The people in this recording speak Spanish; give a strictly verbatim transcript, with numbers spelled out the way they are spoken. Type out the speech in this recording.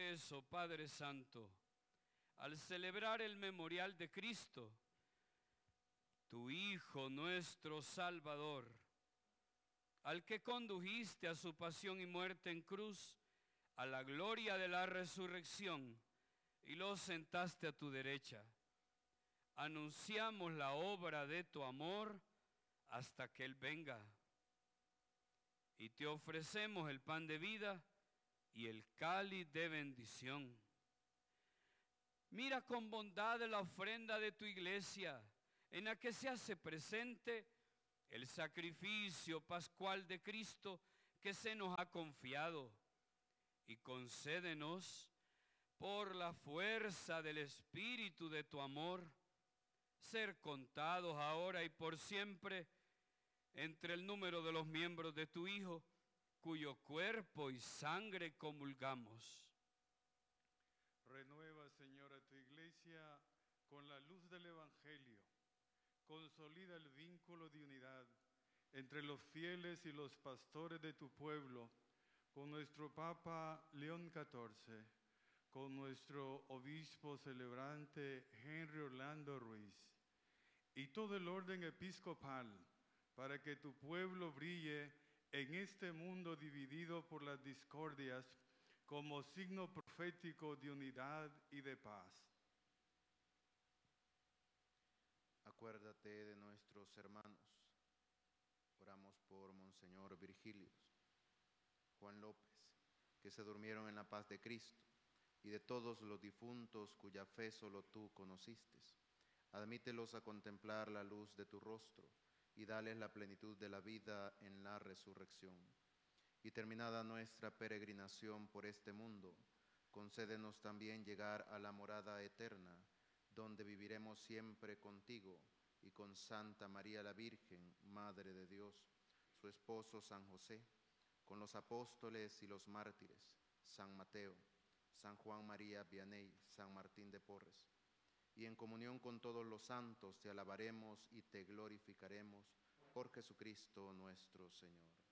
eso, Padre Santo, al celebrar el memorial de Cristo, tu Hijo, nuestro Salvador, al que condujiste a su pasión y muerte en cruz, a la gloria de la resurrección, y lo sentaste a tu derecha, anunciamos la obra de tu amor hasta que Él venga. Y te ofrecemos el pan de vida y el cáliz de bendición. Mira con bondad la ofrenda de tu iglesia, en la que se hace presente el sacrificio pascual de Cristo que se nos ha confiado, y concédenos, por la fuerza del Espíritu de tu amor, ser contados ahora y por siempre entre el número de los miembros de tu Hijo, cuyo cuerpo y sangre comulgamos. Renueva, Señor, a tu iglesia con la luz del Evangelio. Consolida el vínculo de unidad entre los fieles y los pastores de tu pueblo, con nuestro Papa León catorce, con nuestro obispo celebrante Henry Orlando Ruiz, y todo el orden episcopal, para que tu pueblo brille en este mundo dividido por las discordias como signo profético de unidad y de paz. Acuérdate de nuestros hermanos. Oramos por Monseñor Virgilio, Juan López, que se durmieron en la paz de Cristo, y de todos los difuntos cuya fe solo tú conociste. Admítelos a contemplar la luz de tu rostro y dales la plenitud de la vida en la resurrección. Y terminada nuestra peregrinación por este mundo, concédenos también llegar a la morada eterna, donde viviremos siempre contigo y con Santa María la Virgen, Madre de Dios, su esposo San José, con los apóstoles y los mártires, San Mateo, San Juan María Vianney, San Martín de Porres. Y en comunión con todos los santos te alabaremos y te glorificaremos por Jesucristo nuestro Señor.